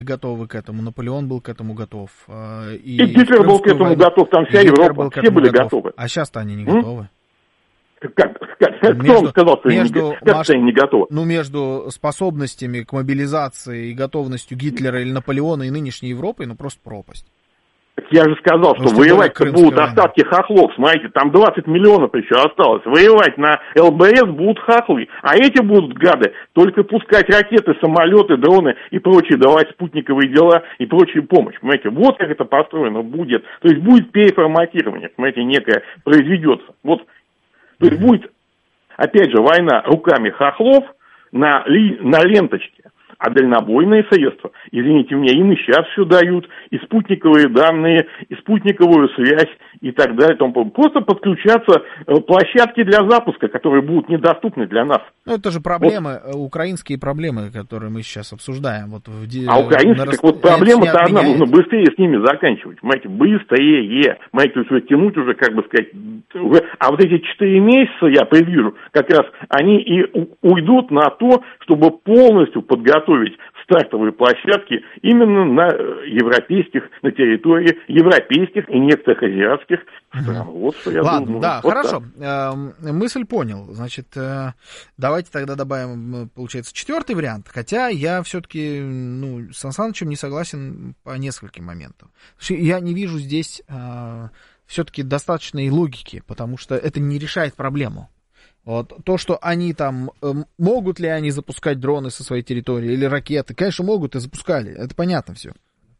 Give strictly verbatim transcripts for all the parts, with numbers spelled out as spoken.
готовы к этому, Наполеон был к этому готов. И, и Гитлер был к этому войну, готов, там вся Европа, все были готов. готовы. А сейчас-то они не готовы. Как, как, кто между, вам сказал, что между, они, как Маш... они не готовы? Ну, между способностями к мобилизации и готовностью Гитлера или Наполеона и нынешней Европы, ну, просто пропасть. Так я же сказал, что воевать-то будут война. Остатки хохлов. Смотрите, там двадцать миллионов еще осталось. Воевать на ЛБС будут хохлы. А эти будут, гады, только пускать ракеты, самолеты, дроны и прочие, давать спутниковые дела и прочую помощь. Понимаете, вот как это построено будет. То есть будет переформатирование, понимаете, некое произведется. Вот. То есть будет, опять же, война руками хохлов на, ли, на ленточке. А дальнобойные средства, извините меня, им и сейчас все дают, и спутниковые данные, и спутниковую связь, и так далее. Просто подключаться площадки для запуска, которые будут недоступны для нас. Ну, это же проблемы, вот. Украинские проблемы, которые мы сейчас обсуждаем. Вот в, а украинские, так вот проблема-то одна, нужно быстрее с ними заканчивать. Понимаете, быстрее. Понимаете, то есть тянуть уже, как бы сказать, уже. А вот эти четыре месяца, я предвижу, как раз они и уйдут на то, чтобы полностью подготовить стартовые площадки именно на европейских, на территории европейских и некоторых азиатских стран. Угу. Вот что я Ладно, думаю. Да, вот хорошо. Э, мысль понял. Значит, э, давайте тогда добавим, получается, четвертый вариант. Хотя я все-таки, ну, с Сан Санычем не согласен по нескольким моментам. Я не вижу здесь э, все-таки достаточной логики, потому что это не решает проблему. Вот. То, что они там, э, могут ли они запускать дроны со своей территории или ракеты, конечно, могут и запускали, это понятно все.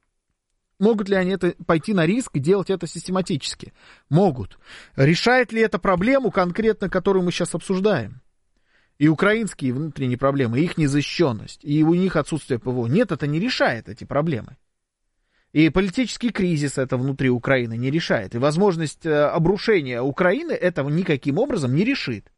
Могут ли они это, пойти на риск и делать это систематически? Могут. Решает ли это проблему конкретно, которую мы сейчас обсуждаем? И украинские внутренние проблемы, и их незащищенность, и у них отсутствие ПВО. Нет, это не решает эти проблемы. И политический кризис это внутри Украины не решает. И возможность э, обрушения Украины этого никаким образом не решит.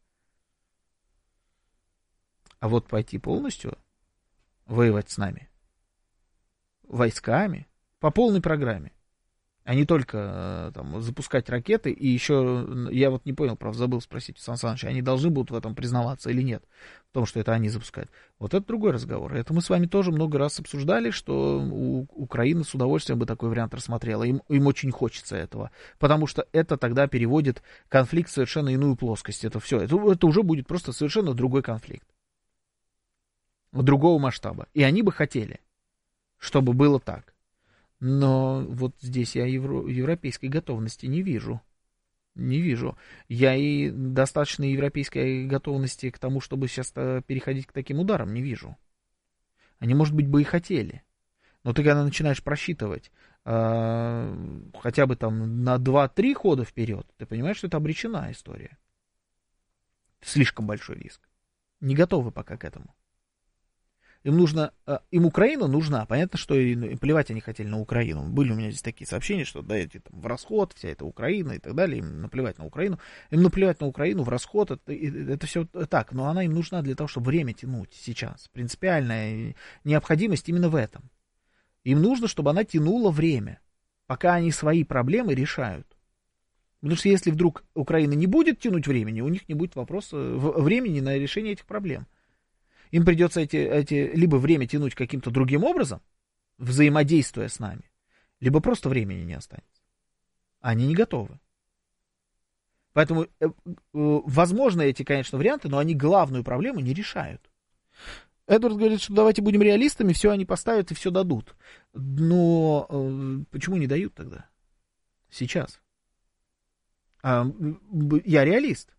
А вот пойти полностью воевать с нами, войсками, по полной программе, а не только там, запускать ракеты. И еще, я вот не понял, правда, забыл спросить у Сан Саныча, они должны будут в этом признаваться или нет, в том, что это они запускают. Вот это другой разговор. Это мы с вами тоже много раз обсуждали, что у Украины с удовольствием бы такой вариант рассмотрела. Им, им очень хочется этого, потому что это тогда переводит конфликт в совершенно иную плоскость. Это все, это, это уже будет просто совершенно другой конфликт. Другого масштаба. И они бы хотели, чтобы было так. Но вот здесь я евро, европейской готовности не вижу. Не вижу. Я и достаточно европейской готовности к тому, чтобы сейчас переходить к таким ударам, не вижу. Они, может быть, бы и хотели. Но ты когда начинаешь просчитывать э, хотя бы там на два-три хода вперед, ты понимаешь, что это обречена история. Слишком большой риск. Не готовы пока к этому. Им нужно, им Украина нужна. Понятно, что и плевать они хотели на Украину. Были у меня здесь такие сообщения, что да, эти там в расход, вся эта Украина и так далее. Им наплевать на Украину. Им наплевать на Украину в расход. Это, это все так. Но она им нужна для того, чтобы время тянуть сейчас. Принципиальная необходимость именно в этом. Им нужно, чтобы она тянула время, пока они свои проблемы решают. Потому что если вдруг Украина не будет тянуть времени, у них не будет вопроса времени на решение этих проблем. Им придется эти, эти, либо время тянуть каким-то другим образом, взаимодействуя с нами, либо просто времени не останется. Они не готовы. Поэтому, э, э, возможно, эти, конечно, варианты, но они главную проблему не решают. Эдвард говорит, что давайте будем реалистами, все они поставят и все дадут. Но э, почему не дают тогда? Сейчас. А, я реалист.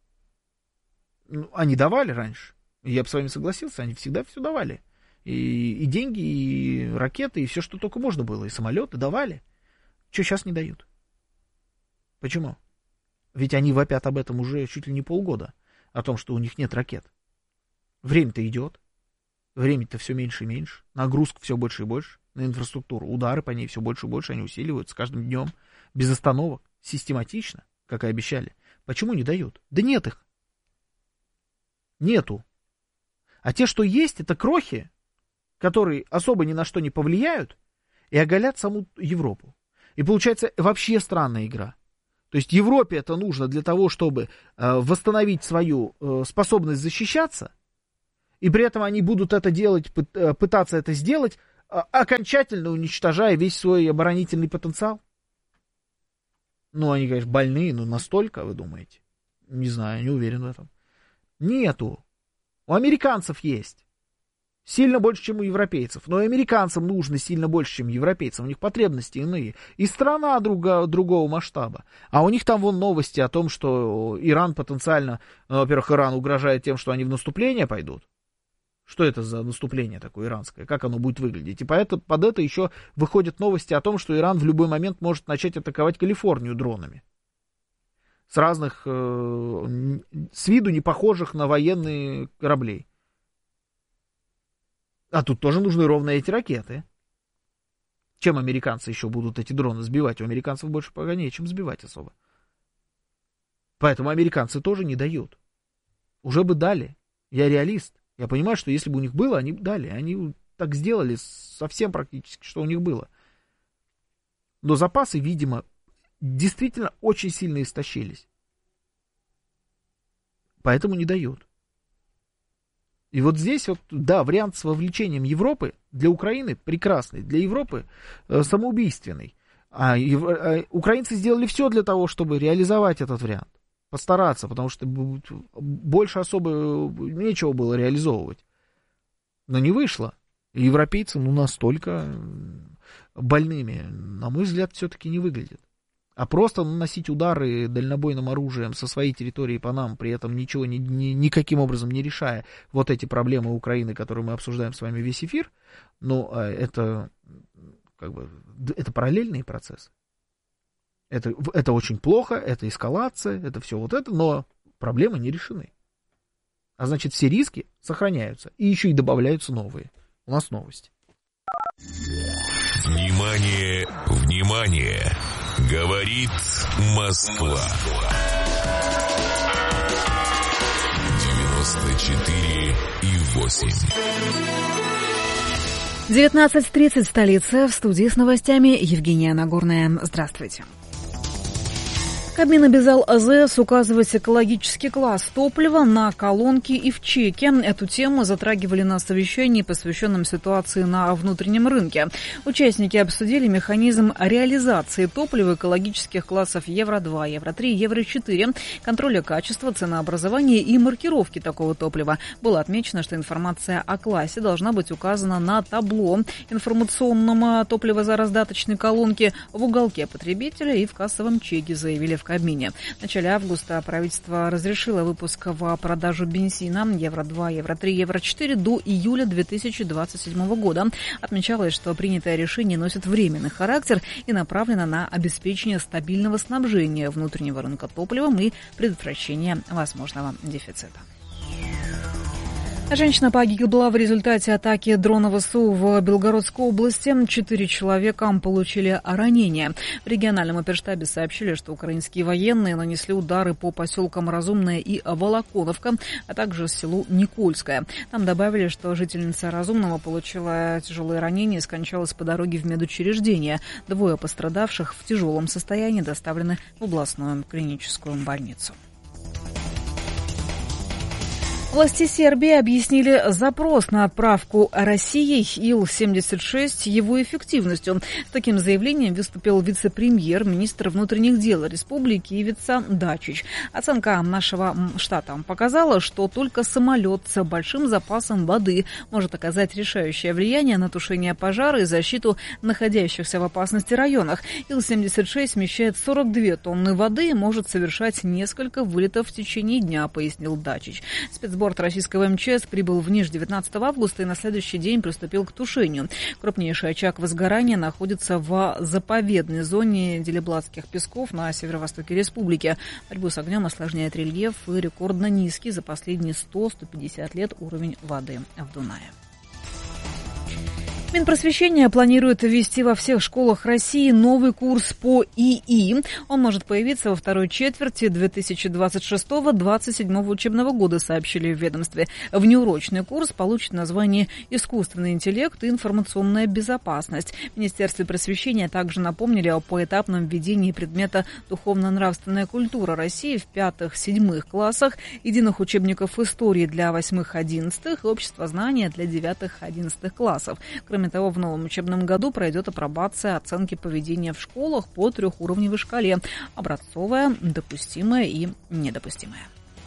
Они давали раньше. Я бы с вами согласился, они всегда все давали. И, и деньги, и ракеты, и все, что только можно было. И самолеты давали. Что сейчас не дают? Почему? Ведь они вопят об этом уже чуть ли не полгода. О том, что у них нет ракет. Время-то идет. Время-то все меньше и меньше. Нагрузка все больше и больше на инфраструктуру. Удары по ней все больше и больше. Они усиливаются с каждым днем. Без остановок. Систематично, как и обещали. Почему не дают? Да нет их. Нету. А те, что есть, это крохи, которые особо ни на что не повлияют и оголят саму Европу. И получается вообще странная игра. То есть Европе это нужно для того, чтобы э, восстановить свою э, способность защищаться, и при этом они будут это делать, пытаться это сделать окончательно уничтожая весь свой оборонительный потенциал? Ну, они, конечно, больные, но настолько, вы думаете? Не знаю, не уверен в этом. Нету. У американцев есть. Сильно больше, чем у европейцев. Но и американцам нужно сильно больше, чем европейцам. У них потребности иные. И страна друга, другого масштаба. А у них там вон новости о том, что Иран потенциально... Во-первых, Иран угрожает тем, что они в наступление пойдут. Что это за наступление такое иранское? Как оно будет выглядеть? И под это, под это еще выходят новости о том, что Иран в любой момент может начать атаковать Калифорнию дронами. С разных, э, с виду не похожих на военные кораблей. А тут тоже нужны ровно эти ракеты. Чем американцы еще будут эти дроны сбивать? У американцев больше пока нечем сбивать особо. Поэтому американцы тоже не дают. Уже бы дали. Я реалист. Я понимаю, что если бы у них было, они бы дали. Они так сделали совсем практически, что у них было. Но запасы, видимо, действительно очень сильно истощились. Поэтому не дают. И вот здесь вот, да, вариант с вовлечением Европы для Украины прекрасный, для Европы э, самоубийственный. А, ев, а украинцы сделали все для того, чтобы реализовать этот вариант. Постараться, потому что больше особо нечего было реализовывать. Но не вышло. И европейцы, ну, настолько больными, на мой взгляд, все-таки не выглядят. А просто наносить удары дальнобойным оружием со своей территории по нам, при этом ничего ни, ни, никаким образом не решая вот эти проблемы Украины, которые мы обсуждаем с вами весь эфир, ну, это, как бы, это параллельные процессы. Это, это очень плохо, это эскалация, это все вот это, но проблемы не решены. А значит, все риски сохраняются. И еще и добавляются новые. У нас новости. Внимание, внимание! Говорит Москва. девяносто четыре и восемь. девятнадцать тридцать, столица. В студии с новостями Евгения Нагорная. Здравствуйте. Кабмин обязал АЗС указывать экологический класс топлива на колонки и в чеке. Эту тему затрагивали на совещании, посвященном ситуации на внутреннем рынке. Участники обсудили механизм реализации топлива экологических классов Евро два, Евро три, Евро четыре, контроля качества, ценообразования и маркировки такого топлива. Было отмечено, что информация о классе должна быть указана на табло информационном топливозараздаточной колонки в уголке потребителя и в кассовом чеке, заявили в Кабмине. В начале августа правительство разрешило выпуск в продажу бензина Евро два, Евро три, Евро четыре до июля две тысячи двадцать седьмого года. Отмечалось, что принятое решение носит временный характер и направлено на обеспечение стабильного снабжения внутреннего рынка топливом и предотвращение возможного дефицита. Женщина погибла в результате атаки дрона ВСУ в Белгородской области. Четыре человека получили ранения. В региональном оперштабе сообщили, что украинские военные нанесли удары по поселкам Разумное и Волоконовка, а также селу Никольское. Там добавили, что жительница Разумного получила тяжелые ранения и скончалась по дороге в медучреждение. Двое пострадавших в тяжелом состоянии доставлены в областную клиническую больницу. Власти Сербии объяснили запрос на отправку Россией Ил семьдесят шесть его эффективностью. С таким заявлением выступил вице-премьер, министр внутренних дел республики Ивица Дачич. Оценка нашего штата показала, что только самолет с большим запасом воды может оказать решающее влияние на тушение пожара и защиту находящихся в опасности районах. Ил семьдесят шесть вмещает сорок две тонны воды и может совершать несколько вылетов в течение дня, пояснил Дачич. Спецборд российского МЧС прибыл в Ниж девятнадцатого августа и на следующий день приступил к тушению. Крупнейший очаг возгорания находится в заповедной зоне Делебладских песков на северо-востоке республики. Борьбу с огнем осложняет рельеф и рекордно низкий за последние сто - сто пятьдесят лет уровень воды в Дунае. Минпросвещение планирует ввести во всех школах России новый курс по ИИ. Он может появиться во второй четверти две тысячи двадцать шестого - двадцать седьмого учебного года, сообщили в ведомстве. Внеурочный курс получит название «Искусственный интеллект и информационная безопасность». В Министерстве просвещения также напомнили о поэтапном введении предмета «Духовно-нравственная культура России» в пятых-седьмых классах, единых учебников истории для восьмых-одиннадцатых и обществознания для девятых-одиннадцатых классов. Кроме Кроме того, в новом учебном году пройдет апробация оценки поведения в школах по трехуровневой шкале: образцовая, допустимая и недопустимая.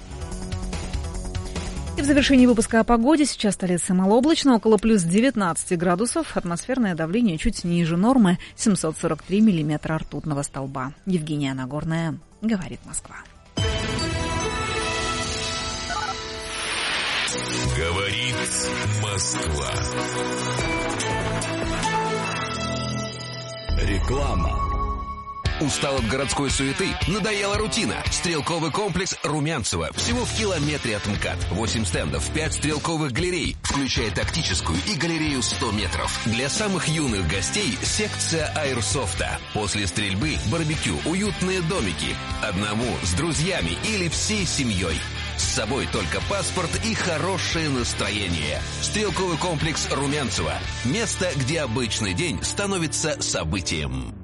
И в завершении выпуска о погоде. Сейчас столица малооблачно, около плюс девятнадцать градусов. Атмосферное давление чуть ниже нормы, семьсот сорок три миллиметра ртутного столба. Евгения Нагорная, говорит Москва. Говорит Москва. Реклама. Устал от городской суеты? Надоела рутина? Стрелковый комплекс Румянцево. Всего в километре от МКАД. восемь стендов, пять стрелковых галерей, включая тактическую и галерею сто метров. Для самых юных гостей секция аэрсофта. После стрельбы барбекю, уютные домики. Одному, с друзьями или всей семьей. С собой только паспорт и хорошее настроение. Стрелковый комплекс Румянцево. Место, где обычный день становится событием.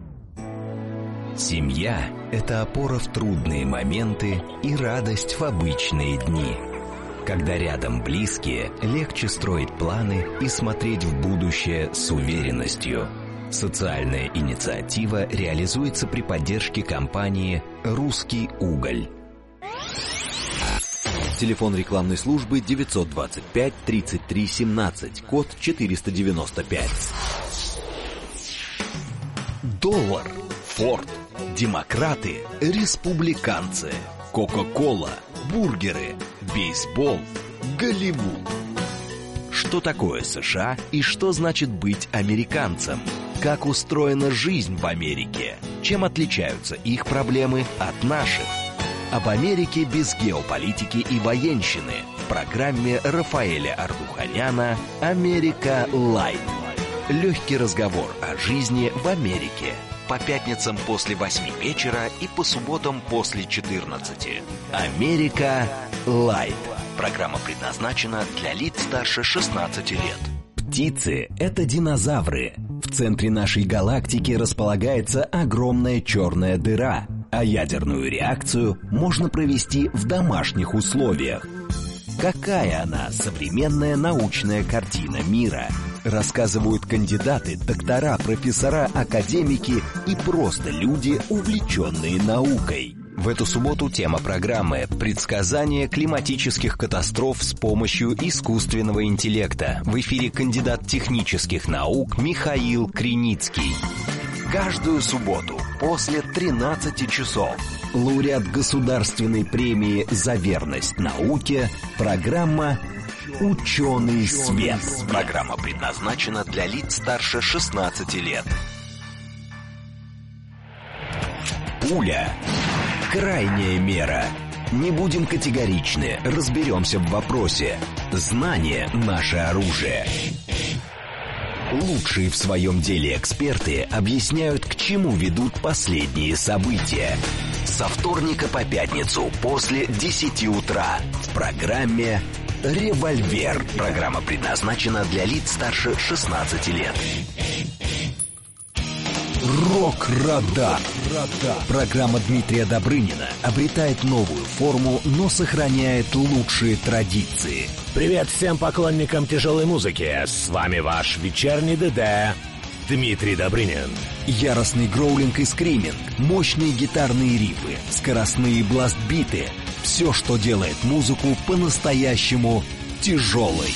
Семья – это опора в трудные моменты и радость в обычные дни. Когда рядом близкие, легче строить планы и смотреть в будущее с уверенностью. Социальная инициатива реализуется при поддержке компании «Русский уголь». Телефон рекламной службы девятьсот двадцать пять тридцать три семнадцать, код четыреста девяносто пять. Доллар, Форд, демократы, республиканцы, Кока-кола, бургеры, бейсбол, Голливуд. Что такое США и что значит быть американцем? Как устроена жизнь в Америке? Чем отличаются их проблемы от наших? Об Америке без геополитики и военщины в программе Рафаэля Ардуханяна «Америка Лайт». Легкий разговор о жизни в Америке. По пятницам после восьми вечера и по субботам после четырнадцати. «Америка Лайт». Программа предназначена для лиц старше шестнадцати лет. Птицы – это динозавры. В центре нашей галактики располагается огромная черная дыра, а ядерную реакцию можно провести в домашних условиях. Какая она, современная научная картина мира? Рассказывают кандидаты, доктора, профессора, академики и просто люди, увлеченные наукой. В эту субботу тема программы «Предсказание климатических катастроф с помощью искусственного интеллекта». В эфире кандидат технических наук Михаил Криницкий. Каждую субботу после тринадцати часов лауреат государственной премии «За верность науке» программа «Ученый свет». Программа предназначена для лиц старше шестнадцати лет. Пуля. Крайняя мера. Не будем категоричны, разберемся в вопросе. Знание – наше оружие. Лучшие в своем деле эксперты объясняют, к чему ведут последние события. Со вторника по пятницу после десяти утра в программе «Револьвер». Программа предназначена для лиц старше шестнадцати лет. Рок-радар. Программа Дмитрия Добрынина обретает новую форму, но сохраняет лучшие традиции. Привет всем поклонникам тяжелой музыки. С вами ваш вечерний ДД Дмитрий Добрынин. Яростный гроулинг и скриминг, мощные гитарные рифы, скоростные бластбиты. Все, что делает музыку по-настоящему тяжелой.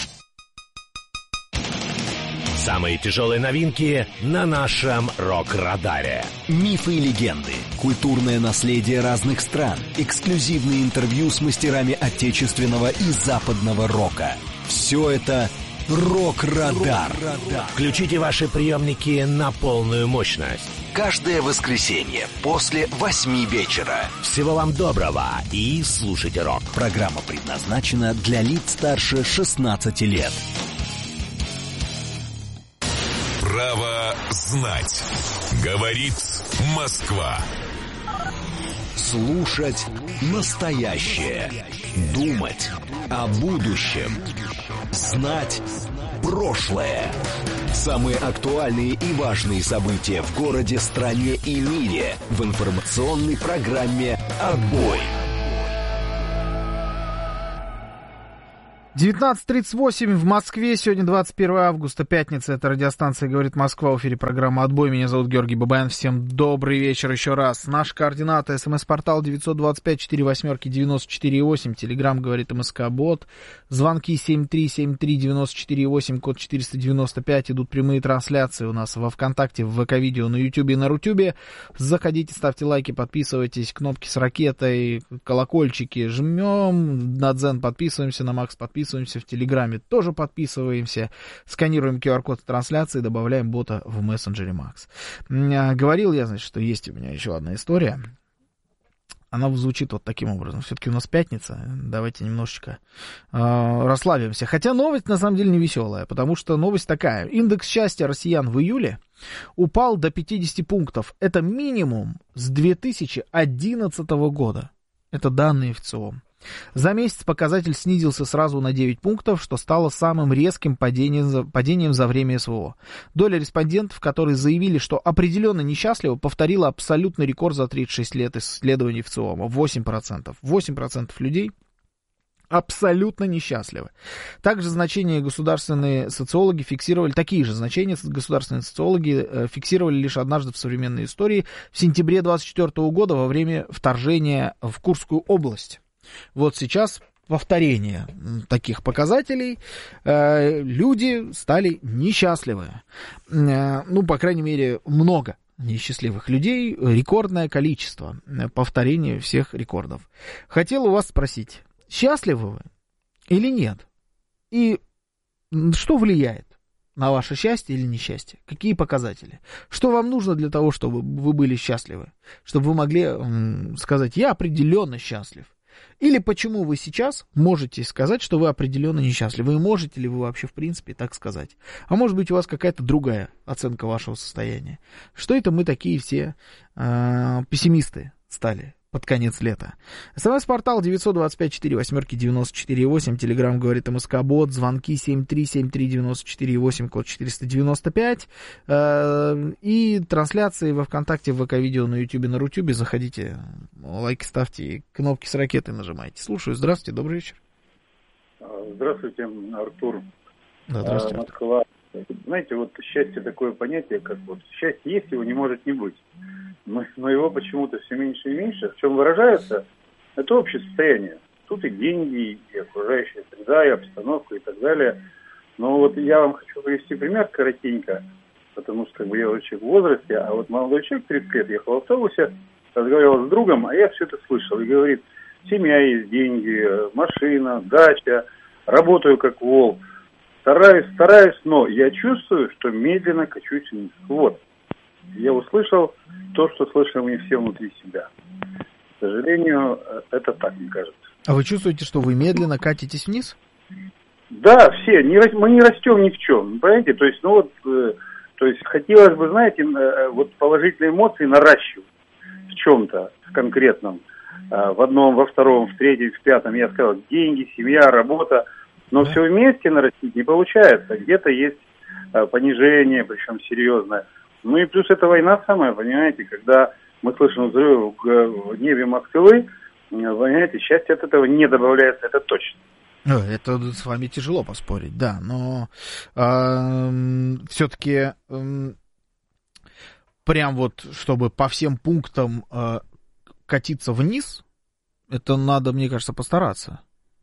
Самые тяжелые новинки на нашем рок-радаре. Мифы и легенды, культурное наследие разных стран, эксклюзивные интервью с мастерами отечественного и западного рока. Все это «Рок-радар». Включите ваши приемники на полную мощность. Каждое воскресенье после восьми вечера. Всего вам доброго и слушайте рок. Программа предназначена для лиц старше шестнадцати лет. Право знать. Говорит Москва. Слушать настоящее. Думать о будущем. Знать прошлое. Самые актуальные и важные события в городе, стране и мире в информационной программе «Отбой». девятнадцать тридцать восемь в Москве, сегодня двадцать первое августа, пятница, это радиостанция «Говорит Москва», в эфире программа «Отбой», меня зовут Георгий Бабаян, всем добрый вечер еще раз. Наши координаты: смс-портал девять два пять четыре восемь девяносто четыре восемь, телеграмм «Говорит МСК-бот», звонки семь три семь три девяносто четыре восемь, код четыреста девяносто пять, идут прямые трансляции у нас во ВКонтакте, в ВК-видео, на Ютубе и на Рутюбе. Заходите, ставьте лайки, подписывайтесь, кнопки с ракетой, колокольчики жмем, на Дзен подписываемся, на Макс подписываемся. Подписываемся в Телеграме, тоже подписываемся, сканируем ку ар код трансляции, добавляем бота в мессенджере Макс. Говорил я, значит, что есть у меня еще одна история. Она звучит вот таким образом. Все-таки у нас пятница, давайте немножечко э, расслабимся. Хотя новость на самом деле не веселая, потому что новость такая. Индекс счастья россиян в июле упал до пятьдесят пунктов. Это минимум с две тысячи одиннадцатого года. Это данные эф цэ о. За месяц показатель снизился сразу на девять пунктов, что стало самым резким падением, падением за время эс вэ о. Доля респондентов, которые заявили, что определенно несчастливы, повторила абсолютный рекорд за тридцать шесть лет исследований эф цэ о. восемь процентов. восемь процентов людей абсолютно несчастливы. Также значения государственные социологи фиксировали, такие же значения государственные социологи фиксировали лишь однажды в современной истории, в сентябре двадцать четвёртого года во время вторжения в Курскую область. Вот сейчас повторение таких показателей, э, люди стали несчастливы. Э, ну, по крайней мере, много несчастливых людей, рекордное количество, повторение всех рекордов. Хотел у вас спросить, счастливы вы или нет? И что влияет на ваше счастье или несчастье? Какие показатели? Что вам нужно для того, чтобы вы были счастливы? Чтобы вы могли м, сказать, я определенно счастлив. Или почему вы сейчас можете сказать, что вы определенно несчастливы? И можете ли вы вообще, в принципе, так сказать? А может быть, у вас какая-то другая оценка вашего состояния? Что это мы такие все э, пессимисты стали под конец лета? СМС-портал девять два пять четыре восемь девяносто четыре восемь, телеграмм «Говорит МСК-бот», звонки семь три семь три девяносто четыре восемь, код четыреста девяносто пять, э, и трансляции во ВКонтакте, в ВК-видео, на Ютубе, на Рутюбе. Заходите, лайки ставьте, кнопки с ракетой нажимайте. Слушаю, здравствуйте, добрый вечер. Здравствуйте, Артур. Да, здравствуйте. Москва. Знаете, вот счастье такое понятие, как вот счастье есть, его не может не быть. Но, но его почему-то все меньше и меньше. В чем выражается? Это общее состояние. Тут и деньги, и окружающая среда, и обстановка, и так далее. Но вот я вам хочу привести пример коротенько, потому что как бы я уже человек в возрасте, а вот молодой человек, тридцать лет, ехал в автобусе, разговаривал с другом, а я все это слышал. И говорит, семья есть, деньги, машина, дача, работаю как вол. Стараюсь, стараюсь, но я чувствую, что медленно качусь вниз. Вот. Я услышал то, что слышали мы все внутри себя. К сожалению, это так, мне кажется. А вы чувствуете, что вы медленно катитесь вниз? Да, все. Не, мы не растем ни в чем. Понимаете? То есть, ну вот, э, то есть хотелось бы, знаете, э, вот положительные эмоции наращивать в чем-то конкретном. Э, в одном, во втором, в третьем, в пятом. Я сказал, деньги, семья, работа. Но да. Все вместе нарастить не получается. Где-то есть э, понижение, причем серьезное. Ну и плюс эта война самая, понимаете, когда мы слышим взрывы в, в небе Москвы, понимаете, счастье от этого не добавляется, это точно. Это с вами тяжело поспорить, да, но э, все-таки э, прям вот, чтобы по всем пунктам э, катиться вниз, это надо, мне кажется, постараться.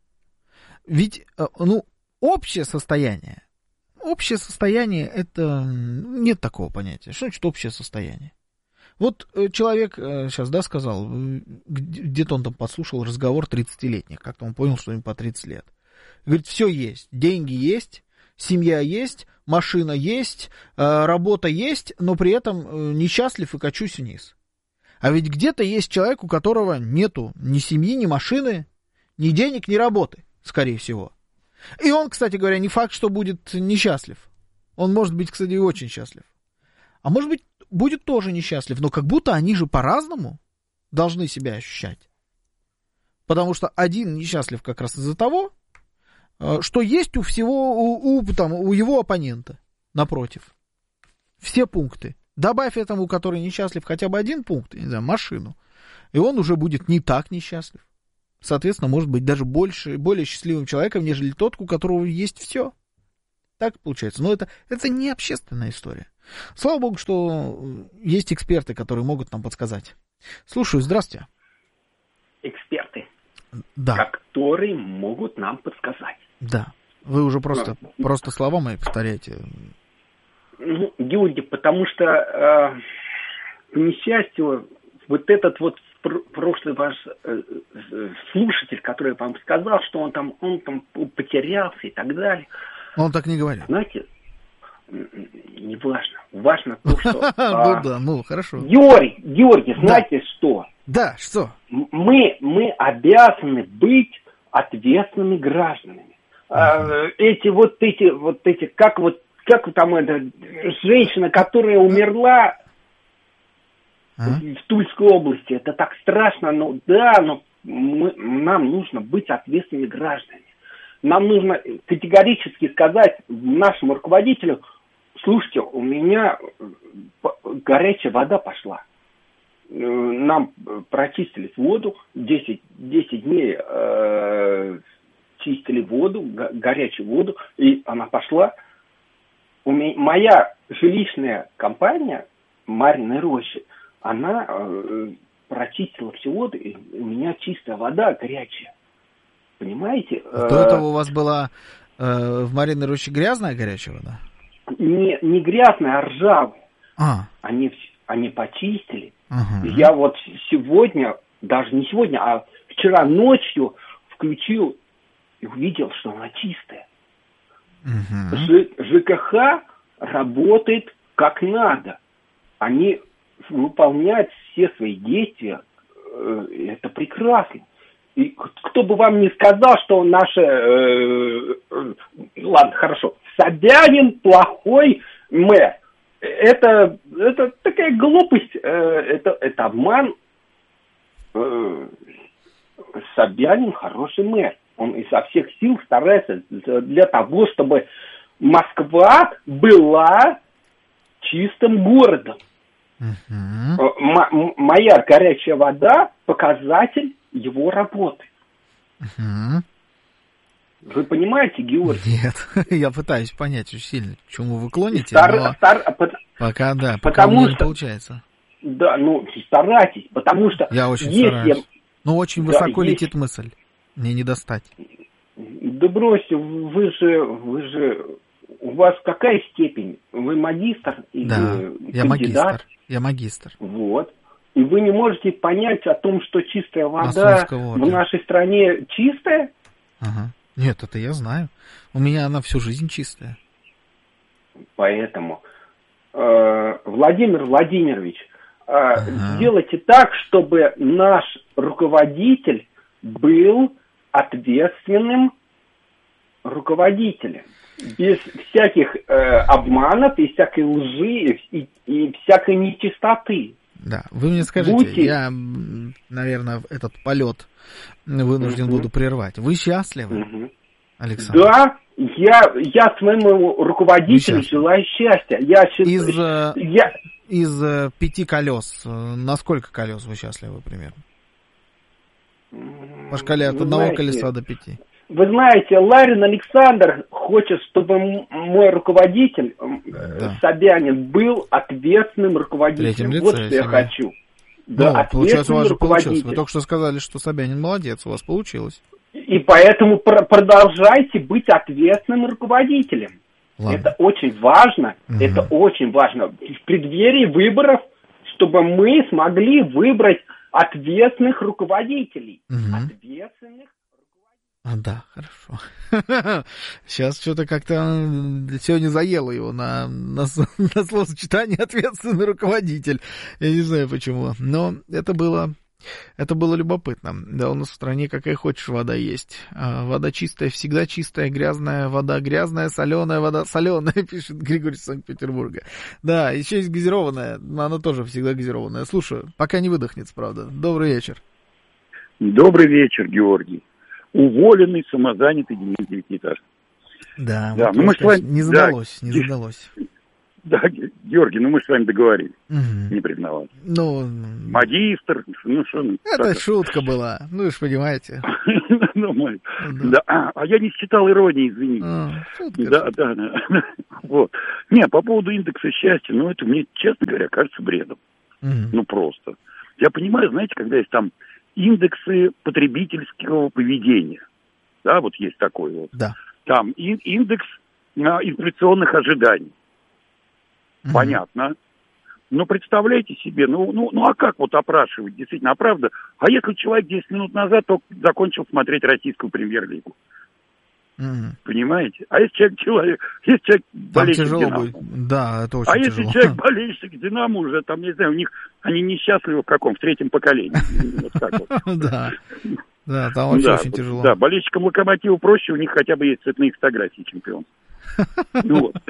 Ведь, э, ну, общее состояние, общее состояние, это нет такого понятия. Что значит общее состояние? Вот человек сейчас, да, сказал, где-то он там подслушал разговор тридцатилетних, как-то он понял, что им по тридцать лет. Говорит, все есть, деньги есть, семья есть, машина есть, работа есть, но при этом несчастлив и качусь вниз. А ведь где-то есть человек, у которого нету ни семьи, ни машины, ни денег, ни работы, скорее всего. И он, кстати говоря, не факт, что будет несчастлив. Он может быть, кстати, и очень счастлив. А может быть, будет тоже несчастлив, но как будто они же по-разному должны себя ощущать. Потому что один несчастлив как раз из-за того, что есть у всего, у, у, там, у его оппонента напротив. Все пункты. Добавь этому, который несчастлив, хотя бы один пункт, не знаю, машину, и он уже будет не так несчастлив. соответственно, может быть даже больше, более счастливым человеком, нежели тот, у которого есть все. Так получается. Но это, это не общественная история. Слава богу, что есть эксперты, которые могут нам подсказать. Слушаю, здравствуйте. Эксперты, да. которые могут нам подсказать. Да. Вы уже просто, а, просто слова мои повторяете. Ну, Георгий, потому что, э, к несчастью, вот этот вот прошлый ваш э, слушатель, который вам сказал, что он там, он там потерялся и так далее. Он так не говорит. Знаете, не важно. Важно то, что... Ну да, ну хорошо. Георгий, Георгий, знаете что? Да, что? Мы, мы обязаны быть ответственными гражданами. Эти вот эти, вот эти, как вот, как там эта женщина, которая умерла в Тульской области, это так страшно, но да, но мы, нам нужно быть ответственными гражданами. Нам нужно категорически сказать нашему руководителю: слушайте, у меня горячая вода пошла. Нам прочистили воду, десять, десять дней э, чистили воду, горячую воду, и она пошла. У меня, моя жилищная компания Марьиной Рощи, она э, прочистила всю воду, и у меня чистая вода, горячая. Понимаете? До этого у вас была э, в Марьиной Роще грязная горячая вода? Не, не грязная, а ржавая. А. Они, они почистили. Ага. Я вот сегодня, даже не сегодня, а вчера ночью включил и увидел, что она чистая. Угу. Ж, ЖКХ работает как надо. Они выполняют все свои действия. Это прекрасно. И кто бы вам ни сказал, что наше... Э, э, ладно, хорошо. Собянин плохой мэр. Это, это такая глупость. Э, это, это обман. Э, Собянин хороший мэр. Он изо всех сил старается для того, чтобы Москва была чистым городом. Uh-huh. М- моя горячая вода – показатель его работы. Uh-huh. Вы понимаете, Георгий? Нет, я пытаюсь понять очень сильно, к чему вы клоните, Стар, но стар, пока, да, пока потому у меня что, не получается. Да, ну, старайтесь, потому что... Я очень если, стараюсь. Ну, очень да, высоко есть, летит мысль. Мне не достать. Да бросьте, вы же, вы же... У вас какая степень? Вы магистр или да, кандидат? я магистр. Я магистр. Вот. И вы не можете понять о том, что чистая вода в нашей стране чистая? Ага. Нет, это я знаю. У меня она всю жизнь чистая. Поэтому, э, Владимир Владимирович, э, ага. сделайте так, чтобы наш руководитель был ответственным руководителем. Без всяких э, обманов и всякой лжи и, и всякой нечистоты. Да, вы мне скажите, Будьте... я, наверное, этот полет вынужден угу. буду прервать. Вы счастливы, угу. Александр? Да, я, я своему руководителю желаю счастья. Я, из, я... из пяти колес, на сколько колес вы счастливы примерно? По шкале от одного знаете, колеса до пяти. Вы знаете, Ларин Александр хочет, чтобы мой руководитель, да. Собянин, был ответственным руководителем. Лице, вот что я хочу. Да, ну, получается, у вас же получилось. Вы только что сказали, что Собянин молодец, у вас получилось. И поэтому пр- продолжайте быть ответственным руководителем. Ладно. Это очень важно. Угу. Это очень важно. В преддверии выборов, чтобы мы смогли выбрать ответственных руководителей. Угу. Ответственных А, да, хорошо. Сейчас что-то как-то сегодня заело его на, на, на словосочетание «ответственный руководитель». Я не знаю почему, но это было, это было любопытно. Да, у нас в стране какая хочешь вода есть. А, вода чистая, всегда чистая, грязная вода грязная, соленая вода соленая, пишет Григорий из Санкт-Петербурга. Да, еще есть газированная, но она тоже всегда газированная. Слушаю, пока не выдохнется, правда. Добрый вечер. Добрый вечер, Георгий. Уволенный, самозанятый Дмитрий Титар. Да, да вот ну мы с вами... не задалось, да, не задалось. Да, Георгий, ну мы с вами договорились. Угу. Не признаваться. Ну... Магистр, ну что... Ну, это шутка была, ну вы же понимаете. Да, а я не считал иронии, извините. Да, да, да. Вот. Не, по поводу индекса счастья, ну это мне, честно говоря, кажется бредом. Ну просто. Я понимаю, знаете, когда есть там индексы потребительского поведения. Да, вот есть такой вот. Да. Там индекс инфляционных ожиданий. Mm-hmm. Понятно. Но представляете себе, ну, ну, ну а как вот опрашивать, действительно, а правда, а если человек десять минут назад только закончил смотреть российскую премьер-лигу? Mm-hmm. Понимаете? А если человек, человек, если человек болельщик Динамо? Будет. Да, это очень а тяжело. если человек болельщик Динамо уже, там, не знаю, у них, они несчастливы в каком, в третьем поколении. Вот так вот. Да. Да, там вообще очень тяжело. Да, болельщикам Локомотива проще, у них хотя бы есть цветные фотографии чемпиона. Ну вот.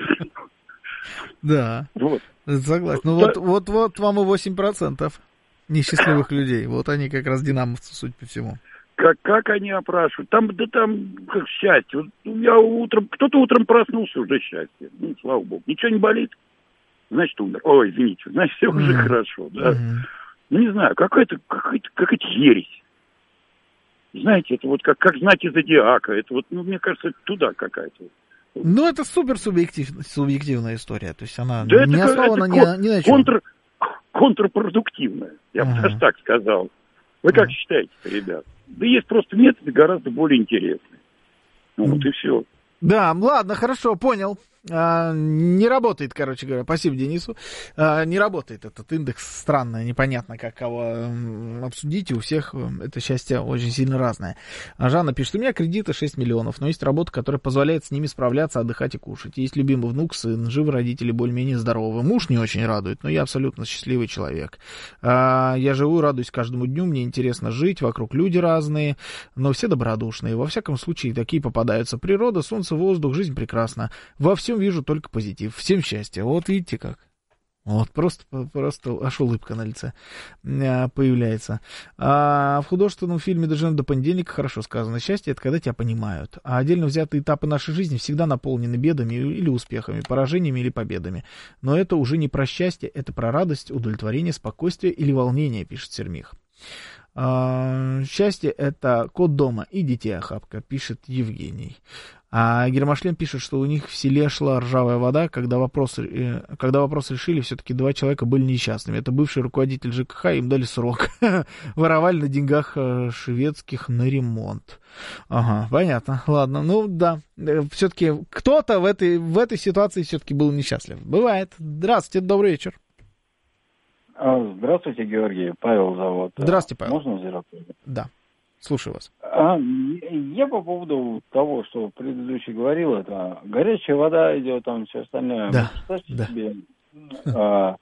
Да, вот. Согласен. Ну вот, вот, вот вам и восемь процентов несчастливых людей. Вот они как раз динамовцы, судя по всему. Как, как они опрашивают? Там, да там, как счастье. Вот я утром, кто-то утром проснулся, уже счастье. Ну, слава богу. Ничего не болит? Значит, умер. Ой, извините, значит, все уже mm-hmm. хорошо, да. Mm-hmm. Ну, не знаю, какая-то, какая-то, какая-то ересь. Знаете, это вот как, как знаки зодиака. Это вот, ну, мне кажется, это туда какая-то. Ну, это супер субъектив, субъективная история. То есть она да не это, основана это ни, кон, ни на чем. Контр, контрпродуктивная, я бы ага. даже так сказал. Вы как ага. считаете, ребят? Да есть просто методы гораздо более интересные. Ну, вот и все. Да, ладно, хорошо, понял. А, не работает, короче говоря, спасибо Денису. А, не работает этот индекс, странно, непонятно, как кого обсудить, у всех это счастье очень сильно разное. А Жанна пишет, у меня кредиты шесть миллионов, но есть работа, которая позволяет с ними справляться, отдыхать и кушать. Есть любимый внук, сын, живы родители, более-менее здоровы. Муж не очень радует, но я абсолютно счастливый человек. А, я живу и радуюсь каждому дню, мне интересно жить, вокруг люди разные, но все добродушные. Во всяком случае, такие попадаются. Природа, солнце, воздух, жизнь прекрасна. Во всем вижу только позитив. Всем счастья. Вот видите как. Вот просто, просто аж улыбка на лице появляется. А в художественном фильме «Доживем до понедельника» хорошо сказано. Счастье — это когда тебя понимают. А отдельно взятые этапы нашей жизни всегда наполнены бедами или успехами, поражениями или победами. Но это уже не про счастье, это про радость, удовлетворение, спокойствие или волнение, пишет Сермих. А, счастье — это кот дома и детей охапка, пишет Евгений. А Гермошлем пишет, что у них в селе шла ржавая вода, когда вопрос, э, когда вопрос решили, все-таки два человека были несчастными. Это бывший руководитель ЖКХ, им дали срок. Воровали на деньгах шведских на ремонт. Ага, понятно. Ладно, ну да. Все-таки кто-то в этой, в этой ситуации все-таки был несчастлив. Бывает. Здравствуйте, добрый вечер. Здравствуйте, Георгий. Павел зовут. Здравствуйте, Павел. Можно взять? Да. Слушаю вас. А, я по поводу того, что предыдущий говорил, это горячая вода идет, там все остальное. Да, Представьте да. себе. А,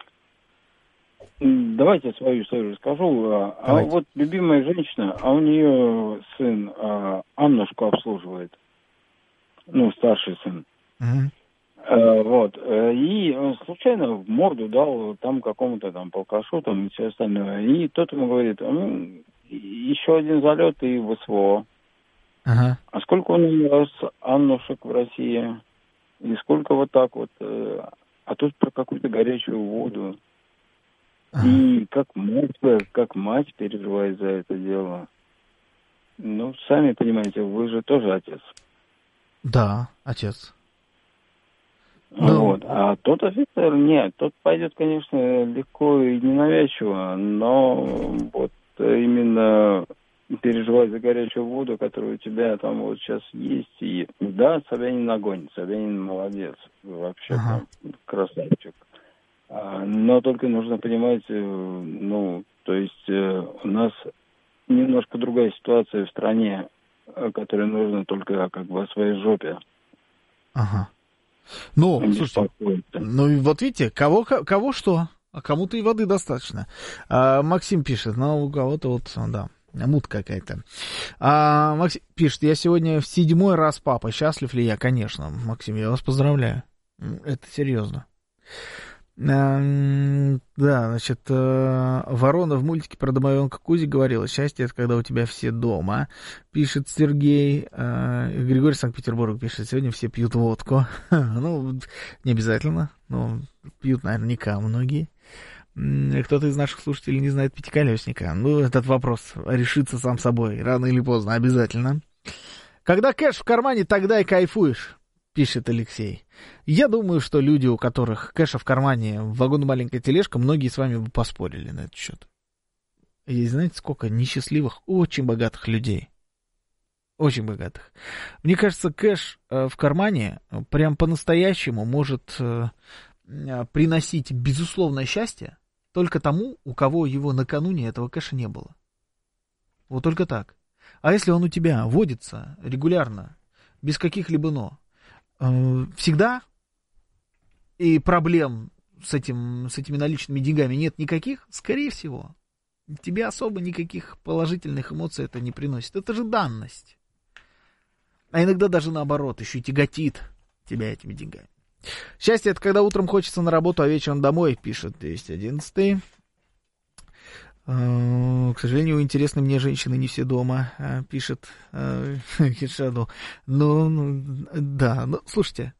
давайте свою историю расскажу. А, а вот любимая женщина, а у нее сын а, Аннушку обслуживает. Ну, старший сын. Угу. А, вот. И случайно в морду дал там какому-то там полкашу, там и все остальное. И тот ему говорит, ну, еще один залет и в СВО. Ага. А сколько у нас Аннушек в России? И сколько вот так вот? А тут про какую-то горячую воду. Ага. И как мать, как мать переживает за это дело. Ну, сами понимаете, вы же тоже отец. Да, отец. Ну, вот. А тот офицер, нет, тот пойдет, конечно, легко и ненавязчиво, но вот именно переживать за горячую воду, которая у тебя там вот сейчас есть. И да, Собянин огонь, Собянин молодец, вообще ага. там красавчик. А, но только нужно понимать, ну, то есть у нас немножко другая ситуация в стране, которая нужна только как бы о своей жопе. Ага. Ну, не слушайте, ну вот видите, кого, кого что? А кому-то и воды достаточно. А, Максим пишет, ну, у кого-то вот, да, мут какая-то. А, Максим пишет, я сегодня в седьмой раз папа. Счастлив ли я? Конечно, Максим, я вас поздравляю. Это серьезно. Да, значит, ворона в мультике про домовенка Кузи говорила: счастье — это когда у тебя все дома, пишет Сергей. Григорий Санкт-Петербург пишет: сегодня все пьют водку. Ну, не обязательно, но пьют наверняка многие. Кто-то из наших слушателей не знает пятиколесника. Ну, этот вопрос решится сам собой, рано или поздно, обязательно. Когда кэш в кармане, тогда и кайфуешь, пишет Алексей. Я думаю, что люди, у которых кэша в кармане, в вагон маленькая тележка, многие с вами бы поспорили на этот счет. И знаете, сколько несчастливых, очень богатых людей. Очень богатых. Мне кажется, кэш в кармане прям по-настоящему может приносить безусловное счастье только тому, у кого его накануне этого кэша не было. Вот только так. А если он у тебя водится регулярно, без каких-либо «но», всегда, и проблем с, этим, с этими наличными деньгами нет никаких, скорее всего, тебе особо никаких положительных эмоций это не приносит. Это же данность. А иногда даже наоборот, еще и тяготит тебя этими деньгами. Счастье — это когда утром хочется на работу, а вечером домой, пишет двести одиннадцатый. К сожалению, интересны мне женщины не все дома, пишет Хитшаду. Ну, да, ну, слушайте,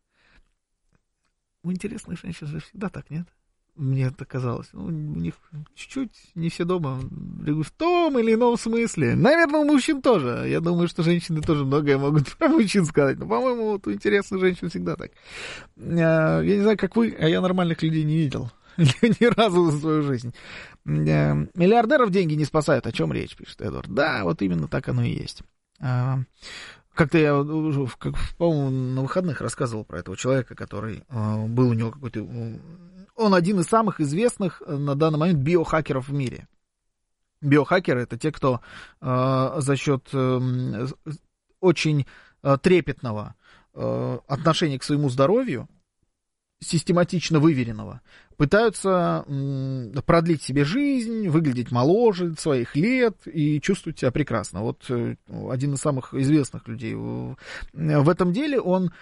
у интересных женщин же всегда так, нет? Мне это казалось. Ну, у них чуть-чуть не все дома, в том или ином смысле. Наверное, у мужчин тоже. Я думаю, что женщины тоже многое могут про мужчин сказать. Но, по-моему, вот у интересных женщин всегда так. Я не знаю, как вы, а я нормальных людей не видел. Ни разу за свою жизнь. Миллиардеров деньги не спасают. О чем речь, пишет Эдвард. Да, вот именно так оно и есть. Как-то я, как, по-моему, на выходных рассказывал про этого человека, который был у него какой-то... Он один из самых известных на данный момент биохакеров в мире. Биохакеры — это те, кто за счет очень трепетного отношения к своему здоровью, систематично выверенного, пытаются продлить себе жизнь, выглядеть моложе своих лет и чувствовать себя прекрасно. Вот один из самых известных людей в этом деле, он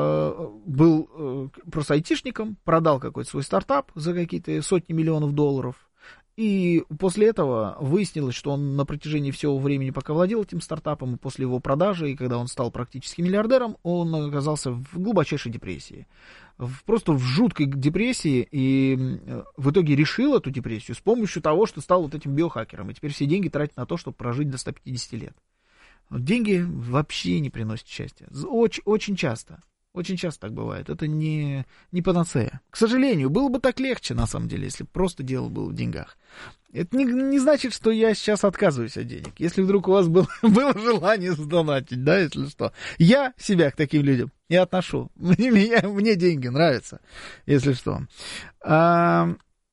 был просто айтишником, продал какой-то свой стартап за какие-то сотни миллионов долларов, и после этого выяснилось, что он на протяжении всего времени, пока владел этим стартапом, и после его продажи, и когда он стал практически миллиардером, он оказался в глубочайшей депрессии. Просто в жуткой депрессии, и в итоге решил эту депрессию с помощью того, что стал вот этим биохакером. И теперь все деньги тратит на то, чтобы прожить до ста пятидесяти лет. Деньги вообще не приносят счастья. Очень, очень часто. Очень часто так бывает. Это не, не панацея. К сожалению, было бы так легче, на самом деле, если бы просто дело было в деньгах. Это не, не значит, что я сейчас отказываюсь от денег. Если вдруг у вас было, было желание сдонатить, да, если что. Я себя к таким людям не отношу. Мне, меня, мне деньги нравятся, если что. А,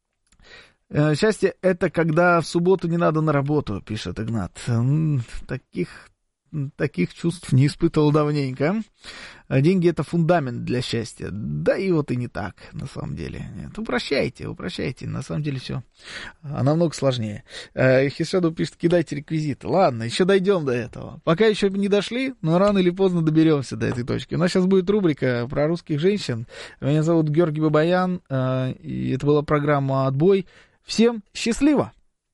счастье — это когда в субботу не надо на работу, пишет Игнат. Таких... Таких чувств не испытывал давненько. Деньги — это фундамент для счастья. Да и вот и не так, на самом деле. Нет, упрощайте, упрощайте. На самом деле все намного сложнее. Хисаду пишет: кидайте реквизиты. Ладно, еще дойдем до этого. Пока еще не дошли, но рано или поздно доберемся до этой точки. У нас сейчас будет рубрика про русских женщин. Меня зовут Георгий Бабаян, и это была программа «Отбой». Всем счастливо!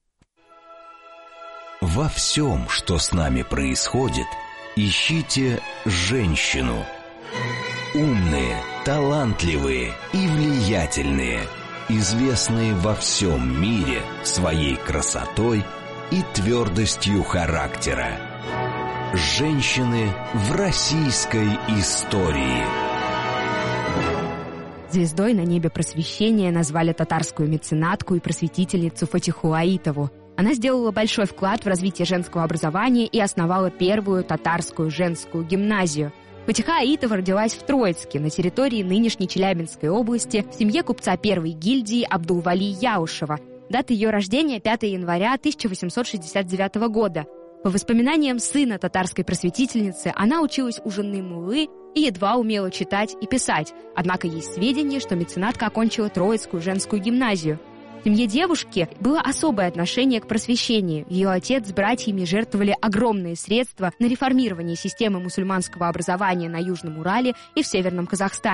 Во всем, что с нами происходит, ищите женщину. Умные, талантливые и влиятельные, известные во всем мире своей красотой и твердостью характера. Женщины в российской истории. Звездой на небе просвещения назвали татарскую меценатку и просветительницу Фатиху Аитову. Она сделала большой вклад в развитие женского образования и основала первую татарскую женскую гимназию. Фатиха Аитова родилась в Троицке, на территории нынешней Челябинской области, в семье купца первой гильдии Абдулвали Яушева. Дата ее рождения — пятого января тысяча восемьсот шестьдесят девятого года. По воспоминаниям сына татарской просветительницы, она училась у жены муллы и едва умела читать и писать, однако есть сведения, что меценатка окончила Троицкую женскую гимназию. В семье девушки было особое отношение к просвещению. Ее отец с братьями жертвовали огромные средства на реформирование системы мусульманского образования на Южном Урале и в Северном Казахстане.